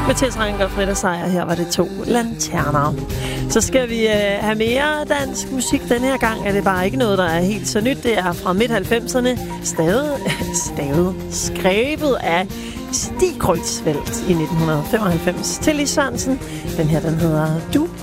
Mathias Rank og Frida Seier. Her var det 2 lanterner. Så skal vi have mere dansk musik. Den her gang er det bare ikke noget, der er helt så nyt. Det er fra midt-90'erne. Skrevet af Stig Kreutzfeldt i 1995 til Lis Sørensen. Den her, den hedder Du